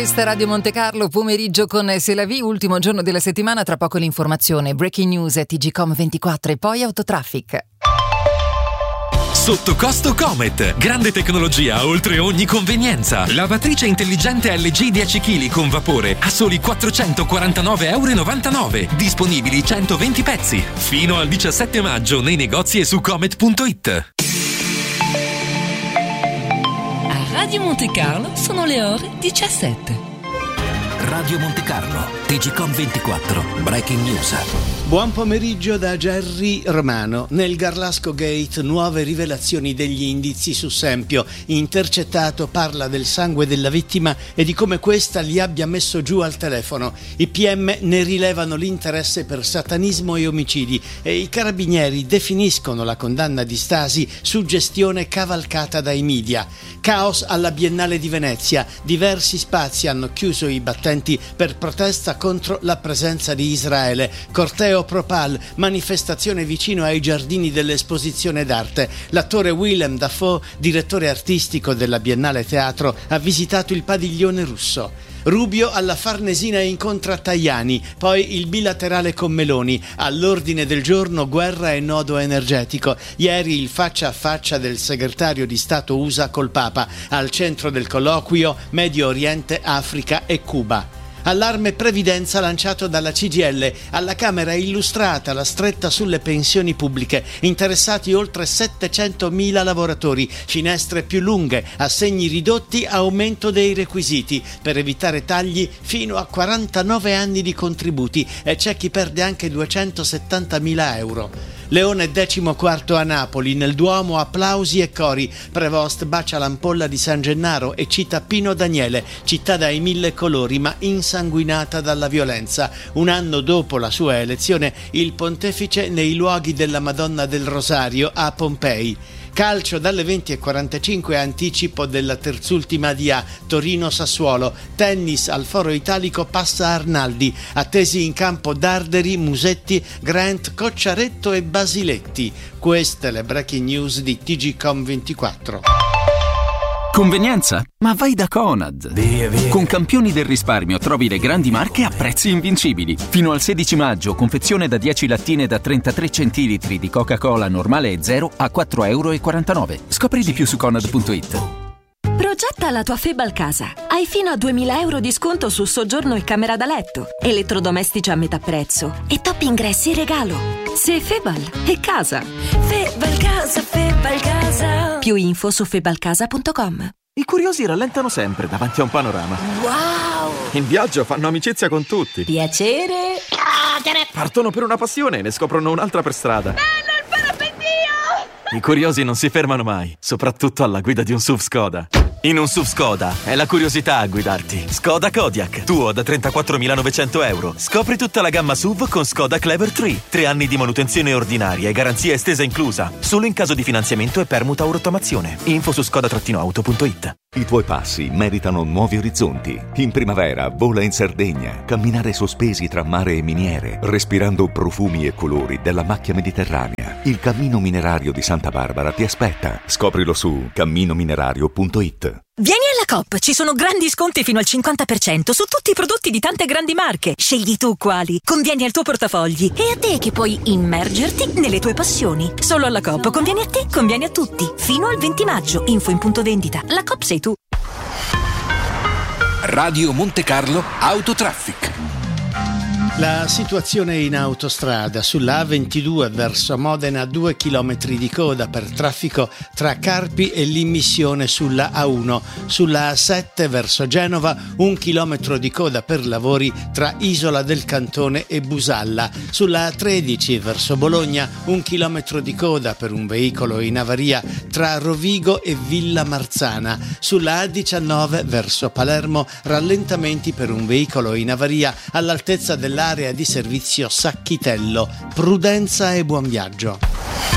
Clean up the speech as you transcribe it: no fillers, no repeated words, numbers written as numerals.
Questa è Radio Monte Carlo, pomeriggio con C'est la vie, ultimo giorno della settimana, tra poco l'informazione, breaking news e TGcom24 e poi autotraffic. Sotto costo Comet, grande tecnologia oltre ogni convenienza. Lavatrice intelligente LG 10 kg con vapore a soli 449,99 €, disponibili 120 pezzi, fino al 17 maggio nei negozi e su comet.it. A Radio Monte Carlo sono le ore 17. Radio Monte Carlo, TGcom24, breaking news. Buon pomeriggio da Gerry Romano. Nel Garlasco Gate nuove rivelazioni degli indizi su Sempio. Intercettato parla del sangue della vittima e di come questa gli abbia messo giù al telefono. I PM ne rilevano l'interesse per satanismo e omicidi e i carabinieri definiscono la condanna di Stasi suggestione cavalcata dai media. Caos alla Biennale di Venezia. Diversi spazi hanno chiuso i battenti per protesta contro la presenza di Israele. Corteo Propal, manifestazione vicino ai giardini dell'esposizione d'arte. L'attore Willem Dafoe, direttore artistico della Biennale Teatro, ha visitato il padiglione russo. Rubio alla Farnesina incontra Tajani, poi il bilaterale con Meloni. All'ordine del giorno guerra e nodo energetico. Ieri il faccia a faccia del segretario di Stato USA col Papa. Al centro del colloquio Medio Oriente, Africa e Cuba. Allarme previdenza lanciato dalla CGIL. Alla Camera illustrata la stretta sulle pensioni pubbliche. Interessati oltre 700.000 lavoratori. Finestre più lunghe, assegni ridotti, aumento dei requisiti per evitare tagli fino a 49 anni di contributi e c'è chi perde anche 270.000 euro. Leone 14 a Napoli, nel Duomo applausi e cori. Prevost bacia l'ampolla di San Gennaro e cita Pino Daniele, città dai 1000 colori ma insanguinata dalla violenza. Un anno dopo la sua elezione, il pontefice nei luoghi della Madonna del Rosario a Pompei. Calcio dalle 20:45, anticipo della terzultima di A, Torino-Sassuolo. Tennis al Foro Italico, passa Arnaldi. Attesi in campo Darderi, Musetti, Grant, Cocciaretto e Basiletti. Queste le breaking news di TGcom24. Convenienza? Ma vai da Conad! Via. Con Campioni del risparmio trovi le grandi marche a prezzi invincibili. Fino al 16 maggio, confezione da 10 lattine da 33 centilitri di Coca-Cola normale e zero a €4,49. Scopri di più su Conad.it. Progetta la tua Febal casa. Hai fino a €2.000 di sconto su soggiorno e camera da letto, elettrodomestici a metà prezzo e top ingressi regalo. Se Febal è casa. Febal casa, Febal casa. Più info su febalcasa.com. I curiosi rallentano sempre davanti a un panorama. Wow! In viaggio fanno amicizia con tutti. Piacere. Partono per una passione e ne scoprono un'altra per strada. Bello il parapendio! I curiosi non si fermano mai, soprattutto alla guida di un SUV Skoda. In un SUV Skoda è la curiosità a guidarti. Skoda Kodiaq, tuo da €34.900. Scopri tutta la gamma SUV con Skoda Clever 3. 3 anni di manutenzione ordinaria e garanzia estesa inclusa. Solo in caso di finanziamento e permuta o rottamazione. Info su skoda-auto.it. I tuoi passi meritano nuovi orizzonti. In primavera vola in Sardegna, camminare sospesi tra mare e miniere, respirando profumi e colori della macchia mediterranea. Il Cammino Minerario di Santa Barbara ti aspetta. Scoprilo su camminominerario.it. Vieni alla Coop, ci sono grandi sconti fino al 50% su tutti i prodotti di tante grandi marche. Scegli tu quali, convieni al tuo portafogli e a te che puoi immergerti nelle tue passioni. Solo alla Coop conviene a te, conviene a tutti. Fino al 20 maggio, info in punto vendita. La Coop sei tu. Radio Monte Carlo, autotraffic. La situazione in autostrada sulla A22 verso Modena, 2 chilometri di coda per traffico tra Carpi e l'immissione sulla A1. Sulla A7 verso Genova, 1 chilometro di coda per lavori tra Isola del Cantone e Busalla. Sulla A13 verso Bologna, 1 chilometro di coda per un veicolo in avaria tra Rovigo e Villa Marzana. Sulla A19 verso Palermo, rallentamenti per un veicolo in avaria all'altezza dell'area di servizio Sacchitello. Prudenza e buon viaggio.